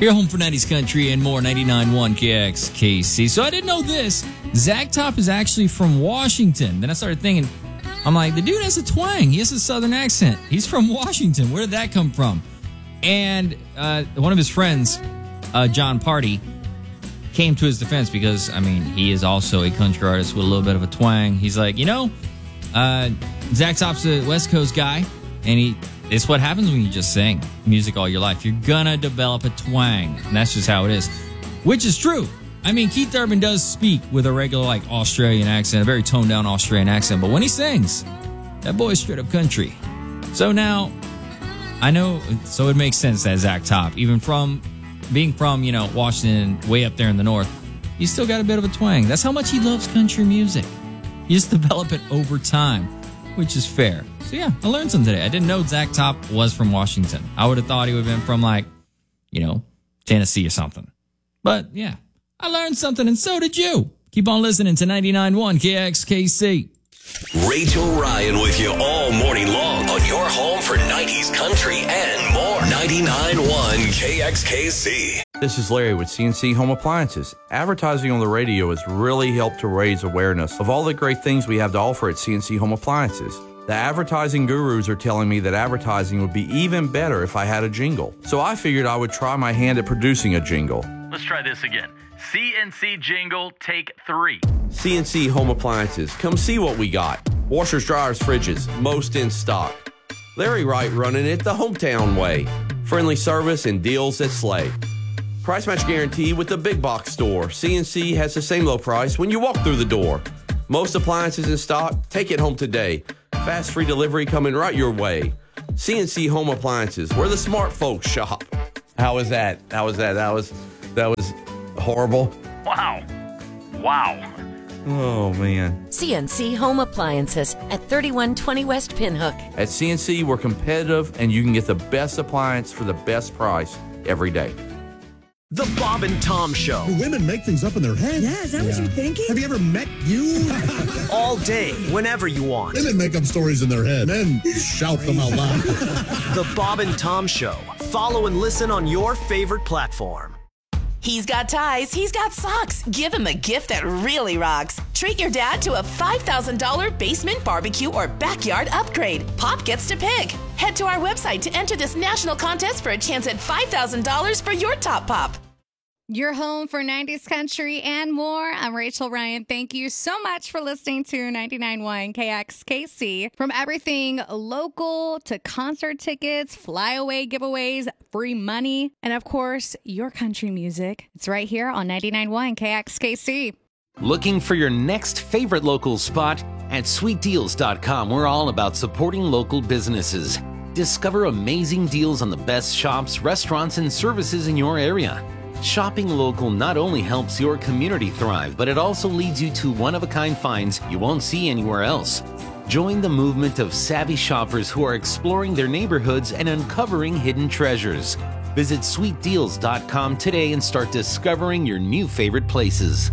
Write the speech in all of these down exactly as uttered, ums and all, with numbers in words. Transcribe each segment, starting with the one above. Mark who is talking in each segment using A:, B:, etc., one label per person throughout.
A: Your home for nineties country and more, ninety-nine point one K X K C. So I didn't know this. Zach Top is actually from Washington. Then I started thinking, I'm like, the dude has a twang. He has a southern accent. He's from Washington. Where did that come from? And uh, one of his friends, uh, John Party, came to his defense because, I mean, he is also a country artist with a little bit of a twang. He's like, you know, uh, Zach Top's a West Coast guy, and he it's what happens when you just sing music all your life. You're gonna develop a twang, and that's just how it is, which is true. I mean, Keith Urban does speak with a regular, like, Australian accent, a very toned-down Australian accent, but when he sings, that boy's straight up country. So now, I know, so it makes sense that Zach Top, even from being from, you know, Washington, way up there in the north, he's still got a bit of a twang. That's how much he loves country music. You just develop it over time, which is fair. So yeah, I learned something today. I didn't know Zach Top was from Washington. I would have thought he would have been from, like, you know, Tennessee or something. But yeah, I learned something, and so did you. Keep on listening to ninety-nine point one K X K C.
B: Rachel Ryan with you all morning long on your home for nineties country and more. ninety-nine point one K X K C.
C: This is Larry with C N C Home Appliances. Advertising on the radio has really helped to raise awareness of all the great things we have to offer at C N C Home Appliances. The advertising gurus are telling me that advertising would be even better if I had a jingle. So I figured I would try my hand at producing a jingle.
D: Let's try this again. C N C jingle, take three.
C: C N C Home Appliances. Come see what we got. Washers, dryers, fridges, most in stock. Larry Wright running it the hometown way. Friendly service and deals that slay. Price match guarantee with the big box store. C N C has the same low price when you walk through the door. Most appliances in stock. Take it home today. Fast free delivery coming right your way. C N C Home Appliances, where the smart folks shop. How was that? How was that? That was that was horrible.
D: Wow. Wow.
C: Oh, man.
E: C N C Home Appliances at thirty-one twenty West Pinhook.
C: At C N C, we're competitive, and you can get the best appliance for the best price every day.
B: The Bob and Tom Show.
F: Do women make things up in their head?
G: Yeah, is that yeah. what you're thinking?
F: Have you ever met you?
B: All day, whenever you want.
F: Women make up stories in their head. Men shout them out loud.
B: The Bob and Tom Show. Follow and listen on your favorite platform.
H: He's got ties, he's got socks. Give him a gift that really rocks. Treat your dad to a five thousand dollars basement barbecue or backyard upgrade. Pop gets to pick. Head to our website to enter this national contest for a chance at five thousand dollars for your top pop.
I: Your home for nineties country and more. I'm Rachel Ryan. Thank you so much for listening to ninety-nine point one K X K C. From everything local to concert tickets, flyaway giveaways, free money, and of course, your country music. It's right here on ninety-nine point one K X K C.
J: Looking for your next favorite local spot? At sweet deals dot com, we're all about supporting local businesses. Discover amazing deals on the best shops, restaurants, and services in your area. Shopping local not only helps your community thrive, but it also leads you to one-of-a-kind finds you won't see anywhere else. Join the movement of savvy shoppers who are exploring their neighborhoods and uncovering hidden treasures. Visit sweet deals dot com today and start discovering your new favorite places.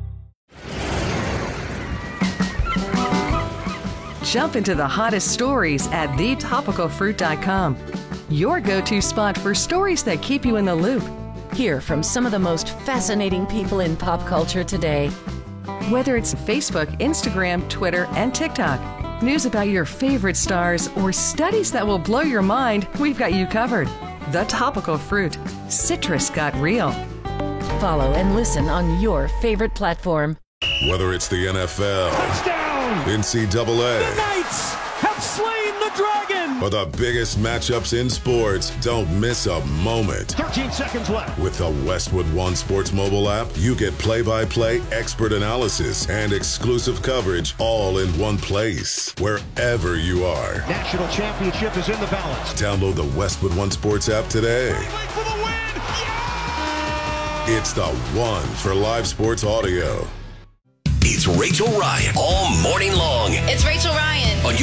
K: Jump into the hottest stories at the topical fruit dot com. Your go-to spot for stories that keep you in the loop.
E: Hear from some of the most fascinating people in pop culture today.
K: Whether it's Facebook, Instagram, Twitter, and TikTok, news about your favorite stars, or studies that will blow your mind, we've got you covered. The Topical Fruit. Citrus got real.
E: Follow and listen on your favorite platform.
L: Whether it's the N F L,
M: touchdown,
L: N C double A,
M: the Knights have slain the dragon,
L: or the biggest matchups in sports, don't miss a moment.
M: thirteen seconds left.
L: With the Westwood One Sports mobile app, you get play-by-play expert analysis and exclusive coverage all in one place, wherever you are.
M: National championship is in the balance.
L: Download the Westwood One Sports app today.
M: For the win. Yeah!
L: It's the one for live sports audio.
B: It's Rachel Ryan all morning long.
H: It's Rachel Ryan.
B: On your